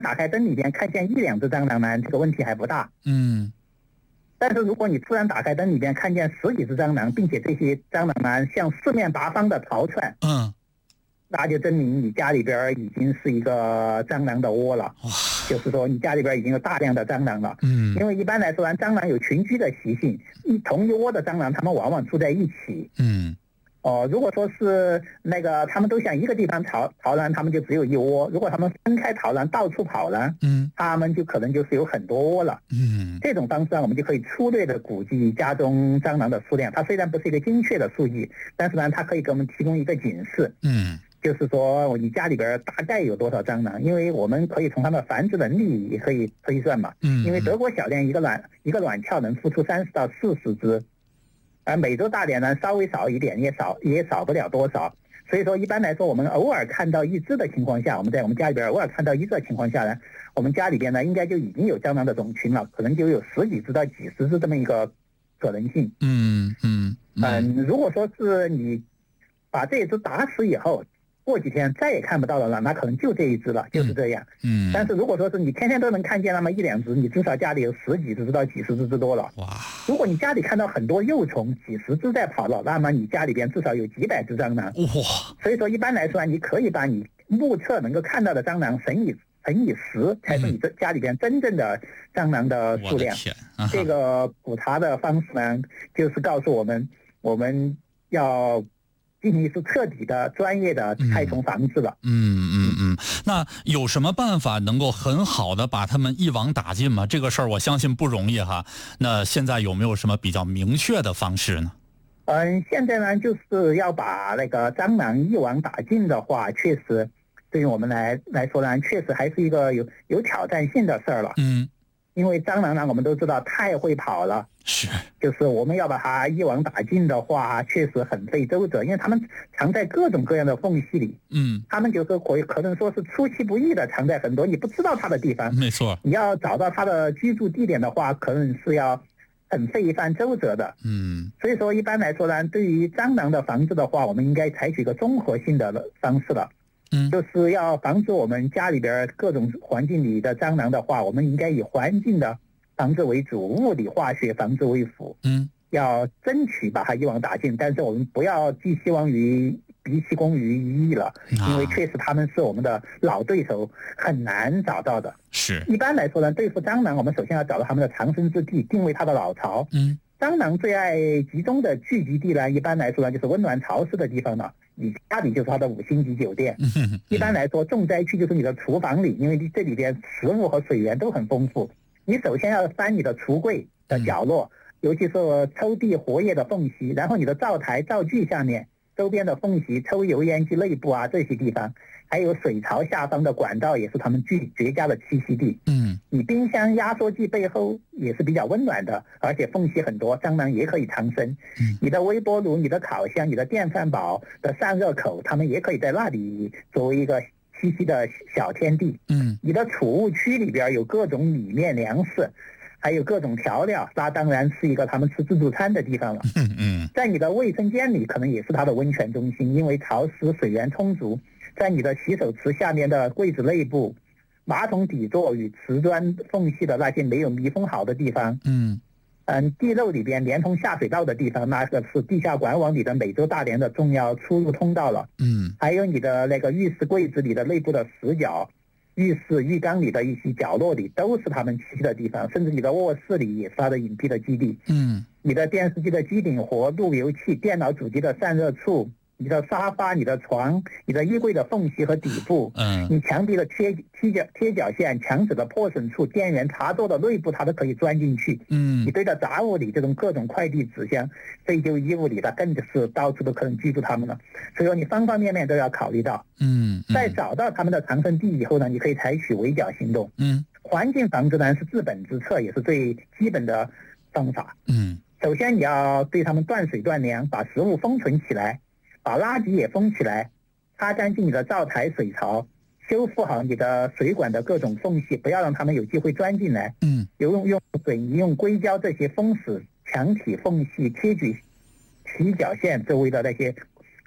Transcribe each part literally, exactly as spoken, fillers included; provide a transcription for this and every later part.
打开灯里边看见一两只蟑螂呢，这个问题还不大。 嗯。 但是如果你突然打开灯里边看见十几只蟑螂，并且这些蟑螂呢向四面八方的逃窜， 嗯， 那就证明你家里边已经是一个蟑螂的窝了。就是说你家里边已经有大量的蟑螂了。 嗯， 因为一般来说呢，蟑螂有群居的习性，一同一窝的蟑螂，它们往往住在一起。 嗯。 哦，如果说是那个他们都向一个地方逃逃呢，他们就只有一窝；如果他们分开逃呢，到处跑呢， 嗯， 他们就可能就是有很多窝了。 嗯， 这种方式呢，我们就可以粗略的估计家中蟑螂的数量。它虽然不是一个精确的数据，但是呢，它可以给我们提供一个警示。 嗯， 就是说你家里边大概有多少蟑螂，因为我们可以从它的繁殖能力也可以推算嘛。 嗯， 因为德国小蠊一个卵一个卵鞘能孵出三十到四十只。而美洲大蠊呢稍微少一点，也少也少不了多少，所以说一般来说，我们偶尔看到一只的情况下，我们在我们家里边偶尔看到一只的情况下呢，我们家里边呢应该就已经有蟑螂的种群了，可能就有十几只到几十只这么一个可能性。 嗯嗯嗯，如果说是你把这一只打死以后，过几天再也看不到了，那可能就这一只了，就是这样。 嗯， 但是如果说是你天天都能看见那么一两只，你至少家里有十几只到几十只之多了。 哇！ 如果你家里看到很多幼虫，几十只在跑了，那么你家里边至少有几百只蟑螂。 哇！ 所以说一般来说，你可以把你目测能够看到的蟑螂乘以乘以十，才是你这家里边真正的蟑螂的数量。 啊、 这个普查的方式呢，就是告诉我们，我们要进行一次彻底的、专业的害虫防治了。 嗯嗯嗯，那有什么办法能够很好的把它们一网打尽吗？这个事儿我相信不容易哈。那现在有没有什么比较明确的方式呢？ 嗯，现在呢，就是要把那个蟑螂一网打尽的话，确实对于我们来来说呢，确实还是一个有有挑战性的事儿了。 嗯。 因为蟑螂呢，我们都知道太会跑了， 是， 就是我们要把它一网打尽的话，确实很费周折，因为它们藏在各种各样的缝隙里。 嗯， 它们就是可可能说是出其不意的藏在很多你不知道它的地方。 没错， 你要找到它的居住地点的话，可能是要很费一番周折的。 嗯， 所以说一般来说呢，对于蟑螂的防治的话，我们应该采取一个综合性的方式了。 嗯， 就是要防止我们家里边各种环境里的蟑螂的话，我们应该以环境的防治为主，物理化学防治为辅。 嗯， 要争取把它一网打尽，但是我们不要寄希望于鼻息功于一役了， 啊、 因为确实他们是我们的老对手，很难找到的。 是， 一般来说呢，对付蟑螂，我们首先要找到它们的藏身之地，定位它的老巢。 嗯， 蟑螂最爱集中的聚集地呢，一般来说呢，就是温暖潮湿的地方了。你家里就是它的五星级酒店。 嗯、 一般来说，重灾区就是你的厨房里，因为这里边食物和水源都很丰富。你首先要翻你的橱柜的角落，嗯、尤其是抽屉活页的缝隙，然后你的灶台、灶具下面周边的缝隙、抽油烟机内部啊这些地方，还有水槽下方的管道也是它们最绝佳的栖息地。 嗯， 你冰箱、压缩机背后也是比较温暖的，而且缝隙很多，蟑螂也可以藏身。 嗯， 你的微波炉、你的烤箱、你的电饭煲的散热口，它们也可以在那里作为一个栖息的小天地。 嗯， 你的储物区里边有各种米面粮食，还有各种调料，那当然是一个他们吃自助餐的地方了。 嗯嗯， 在你的卫生间里，可能也是它的温泉中心，因为潮湿、水源充足。在你的洗手池下面的柜子内部，马桶底座与瓷砖缝隙的那些没有密封好的地方， 嗯嗯，地漏里边连通下水道的地方，那个是地下管网里的美洲大蠊的重要出入通道了。 嗯， 还有你的那个浴室柜子里的内部的死角，浴室浴缸里的一些角落里都是它们栖息的地方，甚至你的卧室里也是它的隐蔽的基地。 嗯， 你的电视机的机顶盒、路由器、电脑主机的散热处，你的沙发、你的床、你的衣柜的缝隙和底部， 嗯， 你墙壁的贴贴角贴角线、墙纸的破损处、电源插座的内部，它都可以钻进去。 嗯， 你堆的杂物里，这种各种快递、纸箱、废旧衣物里的，更是到处都可能居住它们了。所以说，你方方面面都要考虑到。 嗯， 在找到它们的藏身地以后呢，你可以采取围剿行动。 嗯， 环境防治呢是治本之策，也是最基本的方法。 嗯， 首先你要对它们断水断粮，把食物封存起来。把垃圾也封起来，擦干净你的灶台、水槽，修复好你的水管的各种缝隙，不要让它们有机会钻进来。 嗯， 用用水泥、用硅胶这些封死墙体缝隙、贴举起角线周围的那些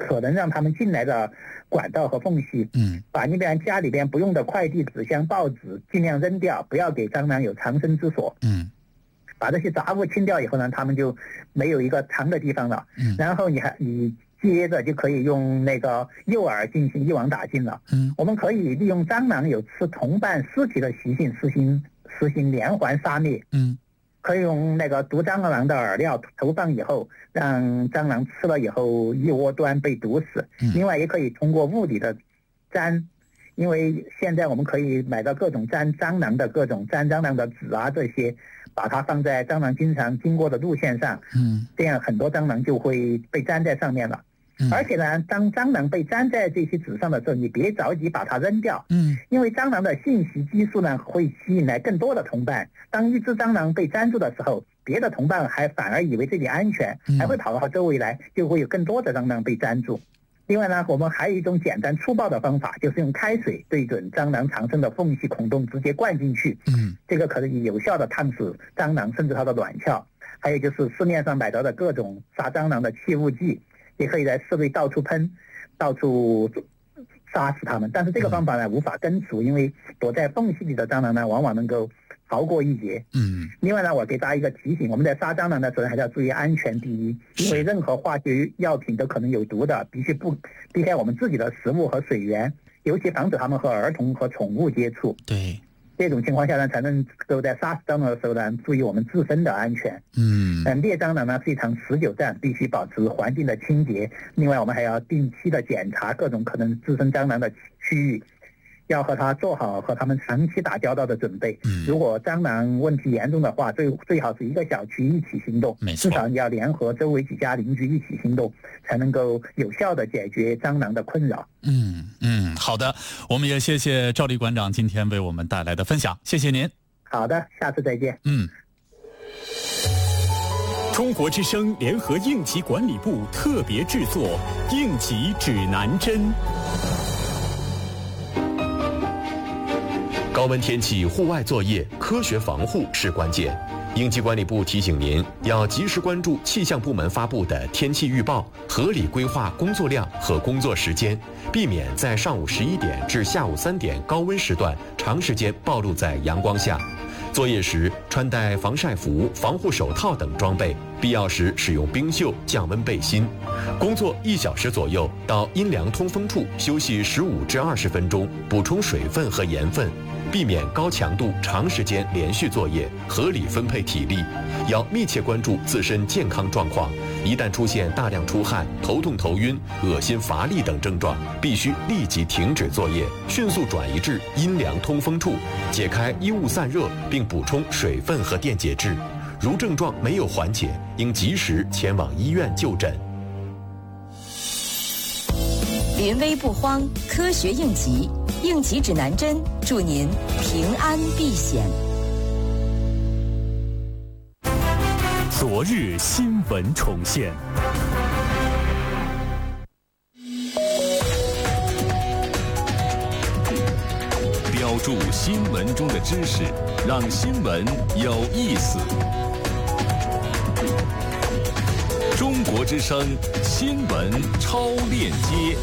可能让他们进来的管道和缝隙， 嗯， 把那边家里边不用的快递、纸箱、报纸尽量扔掉，不要给蟑螂有藏身之所。 嗯， 把这些杂物清掉以后呢，他们就没有一个藏的地方了。 嗯， 然后你还你接着就可以用那个诱饵进行一网打尽了。 嗯， 我们可以利用蟑螂有吃同伴尸体的习性，实行实行连环杀灭。 嗯， 可以用那个毒蟑螂的饵料投放以后，让蟑螂吃了以后一窝端被毒死。 嗯， 另外也可以通过物理的粘，因为现在我们可以买到各种粘蟑螂的各种粘蟑螂的纸啊，这些把它放在蟑螂经常经过的路线上。 嗯， 这样很多蟑螂就会被粘在上面了。 嗯， 而且呢，当蟑螂被粘在这些纸上的时候，你别着急把它扔掉。 嗯， 因为蟑螂的信息激素呢，会吸引来更多的同伴。当一只蟑螂被粘住的时候，别的同伴还反而以为这里安全，还会跑到周围来，就会有更多的蟑螂被粘住。另外呢，我们还有一种简单粗暴的方法，就是用开水对准蟑螂藏身的缝隙孔洞直接灌进去。 嗯， 这个可以有效的烫死蟑螂，甚至它的卵鞘。还有就是市面上买到的各种杀蟑螂的气雾剂，也可以在室内到处喷，到处杀死它们。但是这个方法呢，无法根除，因为躲在缝隙里的蟑螂呢，往往能够逃过一劫。 嗯， 另外呢，我给大家一个提醒，我们在杀蟑螂的时候还是要注意安全第一，因为任何化学药品都可能有毒的，必须不避开我们自己的食物和水源，尤其防止它们和儿童和宠物接触。 对。 这种情况下呢，才能够在杀死蟑螂的时候呢，注意我们自身的安全。 嗯， 嗯，猎蟑螂呢是一场持久战，必须保持环境的清洁。另外，我们还要定期的检查各种可能滋生蟑螂的区域，要和它做好和它们长期打交道的准备。 嗯， 如果蟑螂问题严重的话，最最好是一个小区一起行动， 没错， 至少你要联合周围几家邻居一起行动，才能够有效的解决蟑螂的困扰。 嗯嗯，好的，我们也谢谢赵立馆长今天为我们带来的分享，谢谢您。 好的，下次再见。 嗯。 中国之声联合应急管理部特别制作《应急指南针》。 高温天气户外作业，科学防护是关键。应急管理部提醒您，要及时关注气象部门发布的天气预报，合理规划工作量和工作时间，避免在上午十一点至下午三点高温时段长时间暴露在阳光下。作业时穿戴防晒服、防护手套等装备，必要时使用冰袖降温背心。工作一小时左右，到阴凉通风处休息十五至二十分钟，补充水分和盐分。避免高强度长时间连续作业，合理分配体力，要密切关注自身健康状况。一旦出现大量出汗、头痛头晕、恶心乏力等症状，必须立即停止作业，迅速转移至阴凉通风处，解开衣物散热，并补充水分和电解质。如症状没有缓解，应及时前往医院就诊。 临危不慌，科学应急，应急指南针，祝您平安避险。 昨日新闻重现。标注新闻中的知识，让新闻有意思。中国之声新闻超链接。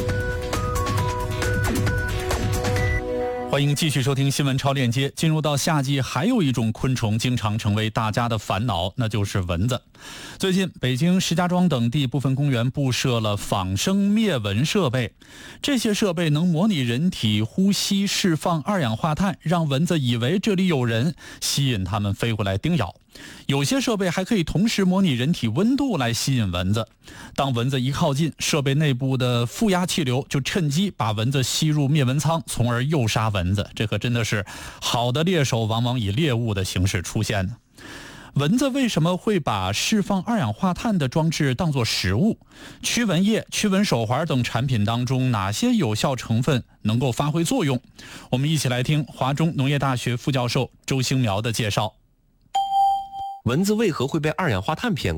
欢迎继续收听新闻超链接。进入到夏季，还有一种昆虫经常成为大家的烦恼，那就是蚊子。最近，北京石家庄等地部分公园布设了仿生灭蚊设备，这些设备能模拟人体呼吸，释放二氧化碳，让蚊子以为这里有人，吸引它们飞过来叮咬。有些设备还可以同时模拟人体温度来吸引蚊子，当蚊子一靠近，设备内部的负压气流就趁机把蚊子吸入灭蚊舱，从而诱杀蚊子。这可真的是好的猎手往往以猎物的形式出现呢。蚊子为什么会把释放二氧化碳的装置当作食物？驱蚊液、驱蚊手环等产品当中，哪些有效成分能够发挥作用？我们一起来听华中农业大学副教授周兴苗的介绍。 蚊子为何会被二氧化碳骗过来？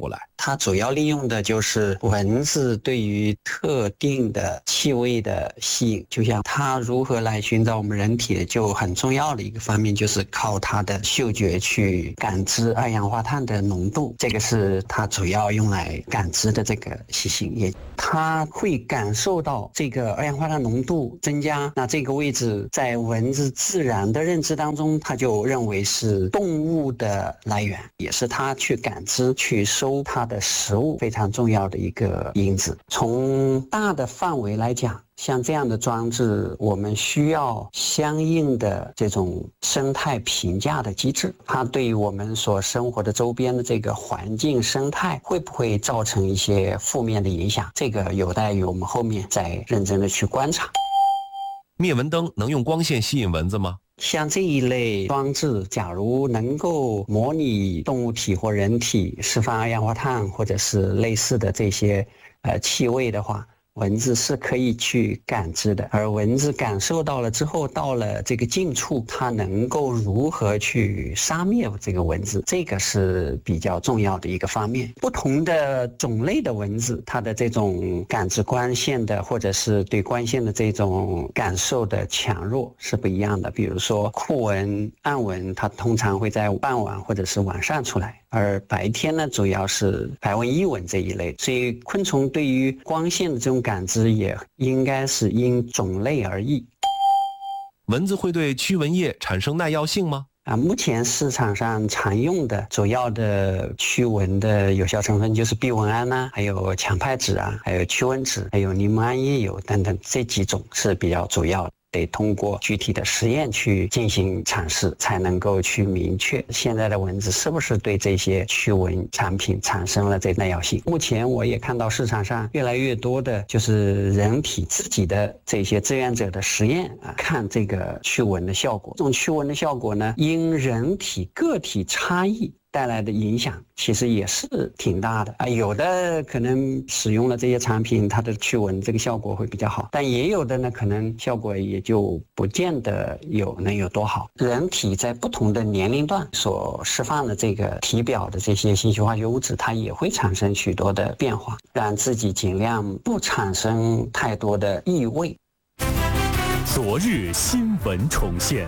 它主要利用的就是蚊子对于特定的气味的吸引，就像它如何来寻找我们人体，就很重要的一个方面就是靠它的嗅觉去感知二氧化碳的浓度，这个是它主要用来感知的这个习性。也它会感受到这个二氧化碳浓度增加，那这个位置在蚊子自然的认知当中，它就认为是动物的来源，也是它去感知去收它的食物非常重要的一个因子。从大的范围来讲，像这样的装置，我们需要相应的这种生态评价的机制，它对于我们所生活的周边的这个环境生态会不会造成一些负面的影响，这个有待于我们后面再认真的去观察。 灭蚊灯能用光线吸引蚊子吗？ 像这一类装置，假如能够模拟动物体或人体释放二氧化碳或者是类似的这些呃气味的话，蚊子是可以去感知的，而蚊子感受到了之后，到了这个近处，它能够如何去杀灭这个蚊子，这个是比较重要的一个方面。不同的种类的蚊子，它的这种感知光线的或者是对光线的这种感受的强弱是不一样的。比如说酷蚊、暗蚊，它通常会在傍晚或者是晚上出来，而白天呢，主要是白蚊、伊蚊这一类。所以昆虫对于光线的这种感知也应该是因种类而异。 蚊子会对驱蚊液产生耐药性吗？ 啊，目前市场上常用的主要的驱蚊的有效成分就是避蚊胺呐、啊，还有强派酯啊，还有驱蚊酯，还有柠檬胺叶油等等，这几种是比较主要的。得通过具体的实验去进行尝试，才能够去明确现在的蚊子是不是对这些驱蚊产品产生了这耐药性。目前我也看到市场上越来越多的就是人体自己的这些志愿者的实验啊，看这个驱蚊的效果。这种驱蚊的效果呢，因人体个体差异带来的影响其实也是挺大的啊，有的可能使用了这些产品，它的驱蚊这个效果会比较好，但也有的呢，可能效果也就不见得有能有多好。人体在不同的年龄段所释放的这个体表的这些信息化学物质，它也会产生许多的变化，让自己尽量不产生太多的异味。 昨日新闻重现。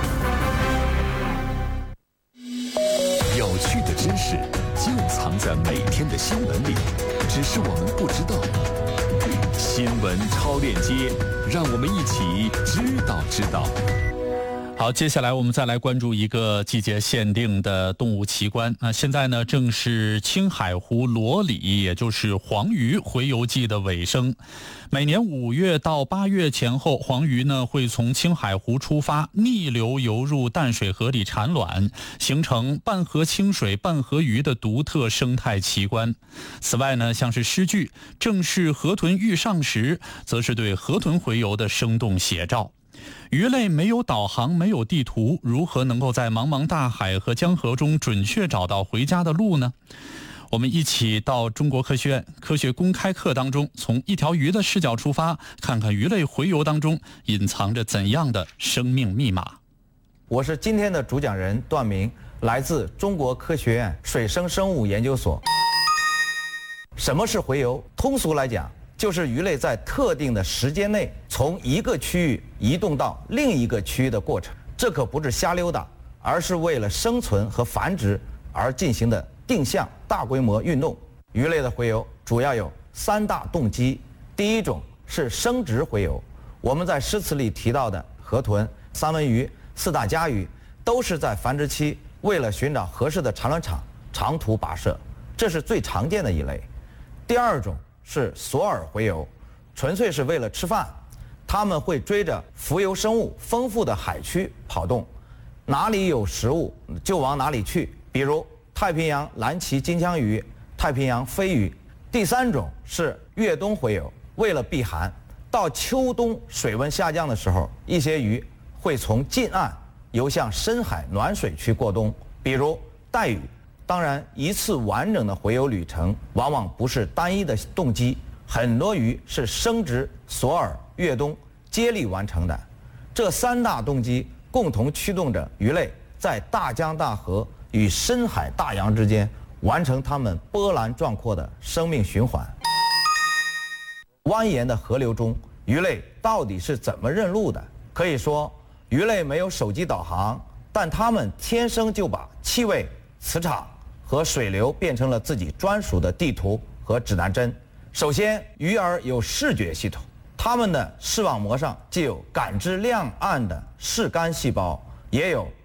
有趣的知识就藏在每天的新闻里，只是我们不知道。新闻超链接，让我们一起知道知道。 好，接下来我们再来关注一个季节限定的动物奇观。那现在呢，正是青海湖裸鲤，也就是黄鱼洄游季的尾声。每年五月到八月前后，黄鱼呢会从青海湖出发，逆流游入淡水河里产卵，形成半河清水半河鱼的独特生态奇观。此外呢，像是诗句“正是河豚欲上时”，则是对河豚洄游的生动写照。鱼类没有导航，没有地图，如何能够在茫茫大海和江河中准确找到回家的路呢？我们一起到中国科学院科学公开课当中，从一条鱼的视角出发，看看鱼类洄游当中隐藏着怎样的生命密码。 我是今天的主讲人段明，来自中国科学院水生生物研究所。什么是洄游？通俗来讲，就是鱼类在特定的时间内从一个区域移动到另一个区域的过程。这可不是瞎溜达，而是为了生存和繁殖而进行的定向大规模运动。鱼类的洄游主要有三大动机。第一种是生殖洄游，我们在诗词里提到的河豚、三文鱼、四大家鱼，都是在繁殖期为了寻找合适的产卵场长途跋涉，这是最常见的一类。第二种是索饵洄游，纯粹是为了吃饭，它们会追着浮游生物丰富的海区跑动，哪里有食物就往哪里去，比如太平洋蓝鳍金枪鱼、太平洋飞鱼。第三种是越冬洄游，为了避寒，到秋冬水温下降的时候，一些鱼会从近岸游向深海暖水区过冬，比如带鱼。当然，一次完整的洄游旅程往往不是单一的动机，很多鱼是生殖、索饵、越冬接力完成的。这三大动机共同驱动着鱼类在大江大河与深海大洋之间完成它们波澜壮阔的生命循环。蜿蜒的河流中，鱼类到底是怎么认路的？可以说，鱼类没有手机导航，但它们天生就把气味、磁场和水流变成了自己专属的地图和指南针。首先，鱼儿有视觉系统，它们的视网膜上既有感知亮暗的视杆细胞，也有